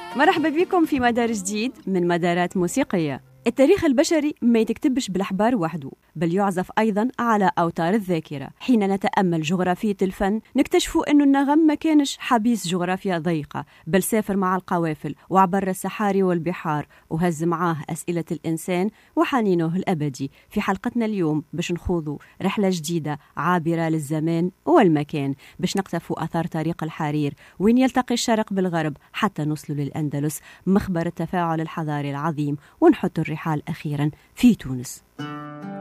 مرحبا بكم في مدار جديد من مدارات موسيقية. التاريخ البشري ما يتكتبش بالأحبار وحده، بل يعزف أيضا على أوتار الذاكرة. حين نتأمل جغرافية الفن نكتشف أن النغم ما كانش حبيس جغرافيا ضيقة، بل سافر مع القوافل وعبر الصحاري والبحار، وهز معاه أسئلة الإنسان وحنينه الأبدي. في حلقتنا اليوم باش نخوضوا رحلة جديدة عابرة للزمان والمكان، باش نقتفوا أثار طريق الحرير وين يلتقي الشرق بالغرب حتى نوصلوا للأندلس، مخبر التفاعل الحضاري العظيم، ونحط الرحال أخيرا في تونس.